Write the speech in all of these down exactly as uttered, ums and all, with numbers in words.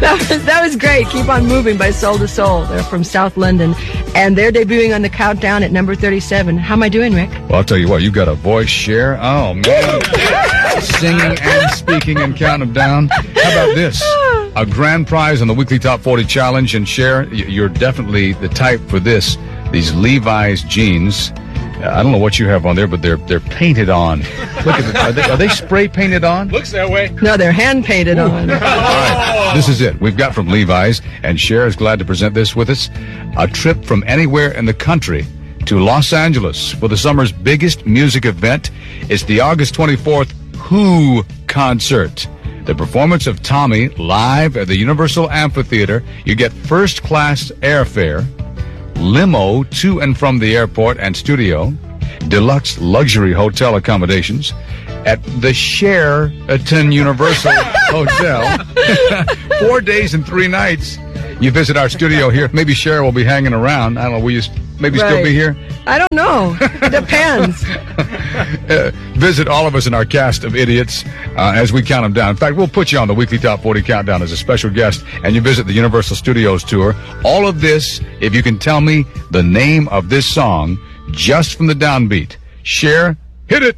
That was, that was great. Keep on Moving by Soul to Soul. They're from South London, and they're debuting on the countdown at number thirty-seven. How am I doing, Rick? Well, I'll tell you what, you've got a voice, Cher. Oh, man. Singing and speaking and counting them down. How about this? A grand prize on the Weekly Top forty Challenge. And Cher, you're definitely the type for this. These Levi's jeans. I don't know what you have on there, but they're they're painted on. Look at it. Are they, are they spray painted on? Looks that way. No, they're hand painted on. All right. This is it. We've got from Levi's, and Cher is glad to present this with us. A trip from anywhere in the country to Los Angeles for the summer's biggest music event. It's the August twenty-fourth Who concert. The performance of Tommy live at the Universal Amphitheater. You get first-class airfare, limo to and from the airport and studio, deluxe luxury hotel accommodations at the Sheraton Universal Hotel. Four days and three nights. You visit our studio here. Maybe Cher will be hanging around. I don't know. Will you maybe Right. still be here? I don't know. It depends. Uh, visit all of us in our cast of idiots uh, as we count them down. In fact, we'll put you on the Weekly Top forty Countdown as a special guest, and you visit the Universal Studios tour. All of this, if you can tell me the name of this song just from the downbeat. Cher, hit it.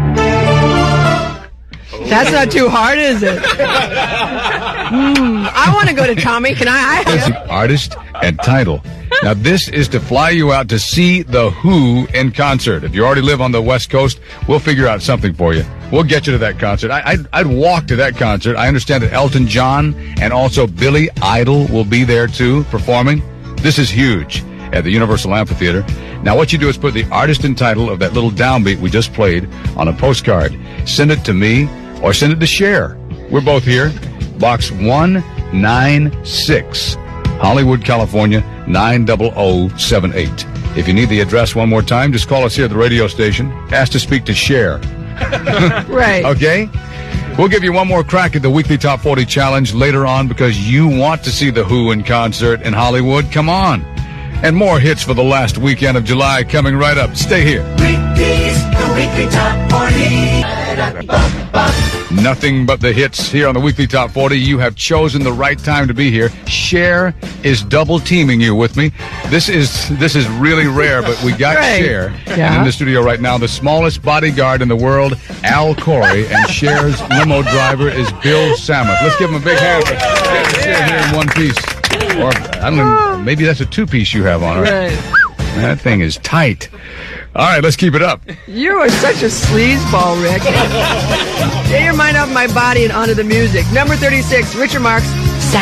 That's not too hard, is it? mm, I want to go to Tommy. Can I? I have Music, artist, and title. Now, this is to fly you out to see The Who in concert. If you already live on the West Coast, we'll figure out something for you. We'll get you to that concert. I, I'd, I'd walk to that concert. I understand that Elton John and also Billy Idol will be there, too, performing. This is huge at the Universal Amphitheater. Now, what you do is put the artist and title of that little downbeat we just played on a postcard. Send it to me or send it to Cher. We're both here. Box one ninety-six, Hollywood, California, nine zero zero seven eight. If you need the address one more time, just call us here at the radio station. Ask to speak to Cher. right. Okay? We'll give you one more crack at the Weekly Top forty Challenge later on because you want to see The Who in concert in Hollywood. Come on. And more hits for the last weekend of July coming right up. Stay here. Weekdays, the Weekly Top forty. Nothing but the hits here on the Weekly Top forty. You have chosen the right time to be here. Cher is double teaming you with me. This is this is really rare, but we got Right. Cher. Yeah. And in the studio right now, the smallest bodyguard in the world, Al Corey, and Cher's limo driver is Bill Samuth. Let's give him a big hand for getting Cher here in one piece. Or, I don't know, maybe that's a two-piece you have on her. Right. That thing is tight. All right, let's keep it up. You are such a sleazeball, Rick. Get your mind off my body and onto the music. Number thirty-six, Richard Marx,